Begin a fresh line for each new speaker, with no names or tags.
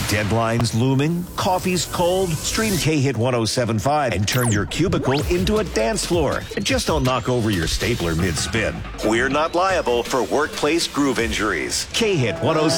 Deadlines looming? Coffee's cold? Stream K-Hit 1075 and turn your cubicle into a dance floor. And just don't knock over your stapler mid-spin. We're not liable for workplace groove injuries. K-Hit 1075.